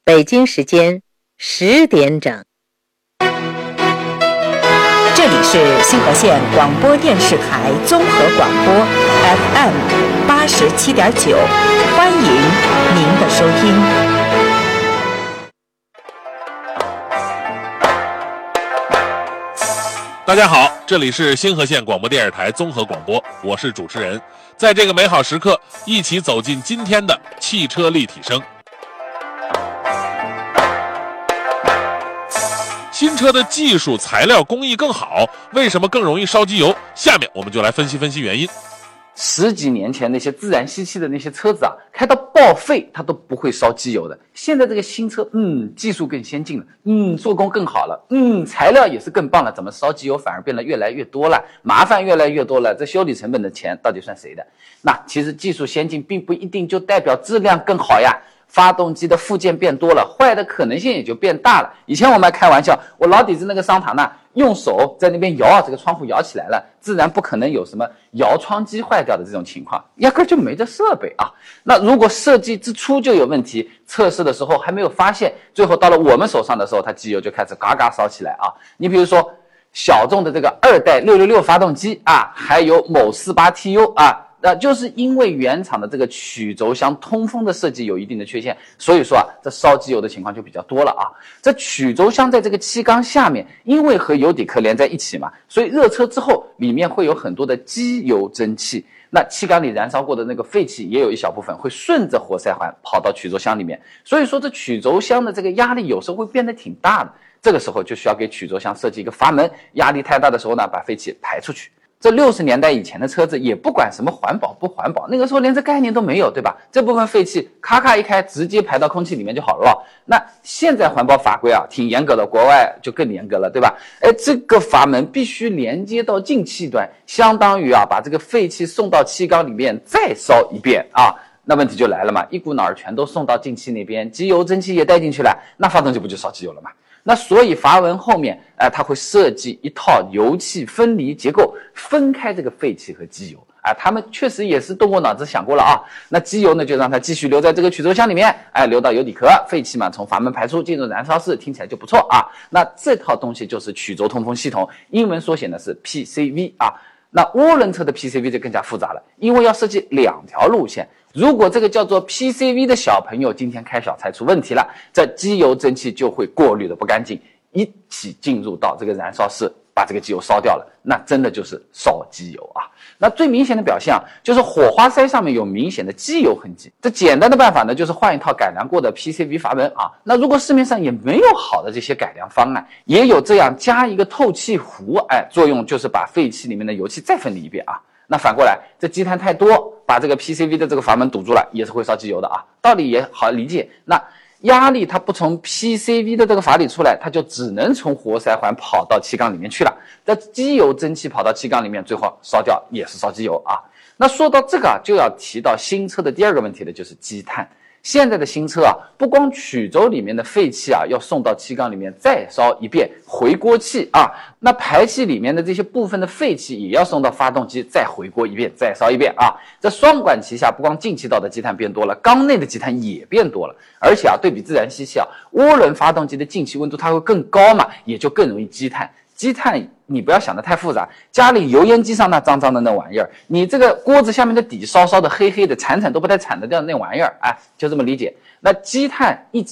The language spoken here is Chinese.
北京时间10点整。 这里是新河县广播电视台综合广播 FM 87.9，欢迎您的收听。 大家好，这里是新河县广播电视台综合广播，我是主持人。在这个美好时刻，一起走进今天的汽车立体声。新车的技术材料工艺更好，为什么更容易烧机油？下面我们就来分析分析原因。 10几年前那些自然吸气的那些车子啊，开到报废它都不会烧机油的。现在这个新车，技术更先进了，做工更好了，材料也是更棒了，怎么烧机油反而变得越来越多了，麻烦越来越多了，这修理成本的钱到底算谁的？那其实技术先进并不一定就代表质量更好呀。发动机的附件变多了，坏的可能性也就变大了。以前我们还开玩笑，我老底子那个桑塔纳用手在那边摇，这个窗户摇起来了，自然不可能有什么摇窗机坏掉的这种情况，压根就没这设备啊。那如果设计之初就有问题，测试的时候还没有发现，最后到了我们手上的时候，它机油就开始嘎嘎烧起来啊。你比如说小众的这个2代666发动机啊，还有某 48TU 啊，就是因为原厂的这个曲轴箱通风的设计有一定的缺陷，所以说啊，这烧机油的情况就比较多了啊。这曲轴箱在这个气缸下面，因为和油底壳连在一起嘛，所以热车之后里面会有很多的机油蒸汽，那气缸里燃烧过的那个废气也有一小部分会顺着活塞环跑到曲轴箱里面，所以说这曲轴箱的这个压力有时候会变得挺大的，这个时候就需要给曲轴箱设计一个阀门，压力太大的时候呢，把废气排出去。这60年代以前的车子也不管什么环保不环保，那个时候连这概念都没有，对吧？这部分废气咔咔一开，直接排到空气里面就好了。那现在环保法规啊挺严格的，国外就更严格了，对吧？这个阀门必须连接到进气端，相当于啊把这个废气送到气缸里面再烧一遍啊。那问题就来了嘛，一股脑儿全都送到进气那边，机油蒸汽也带进去了，那发动机不就烧机油了吗？那所以阀门后面它会设计一套油气分离结构，分开这个废气和机油他们确实也是动过脑子想过了啊。那机油呢就让它继续留在这个曲轴箱里面，流到油底壳，废气嘛从阀门排出进入燃烧室，听起来就不错啊。那这套东西就是曲轴通风系统，英文缩写呢是 PCV 啊。那涡轮车的 PCV 就更加复杂了，因为要设计2条路线。如果这个叫做 PCV 的小朋友今天开小差出问题了，这机油蒸汽就会过滤的不干净，一起进入到这个燃烧室，把这个机油烧掉了，那真的就是烧机油啊。那最明显的表现就是火花塞上面有明显的机油痕迹。这简单的办法呢，就是换一套改良过的 PCV 阀门啊。那如果市面上也没有好的这些改良方案，也有这样加一个透气壶，作用就是把废气里面的油气再分离一遍啊。那反过来，这积碳太多，把这个 PCV 的这个阀门堵住了，也是会烧机油的啊。道理也好理解。那压力它不从 PCV 的这个阀里出来，它就只能从活塞环跑到气缸里面去了。这机油蒸汽跑到气缸里面，最后烧掉也是烧机油啊。那说到这个就要提到新车的第2个问题的就是积碳。现在的新车不光曲轴里面的废气要送到气缸里面再烧一遍回锅气那排气里面的这些部分的废气也要送到发动机再回锅一遍再烧一遍这双管齐下，不光进气道的积碳变多了，缸内的积碳也变多了，而且对比自然吸气涡轮发动机的进气温度它会更高嘛，也就更容易积碳。积碳你不要想得太复杂，家里油烟机上那脏脏的那玩意儿，你这个锅子下面的底烧烧的黑黑的，铲都不带铲得掉那玩意儿就这么理解。那积碳一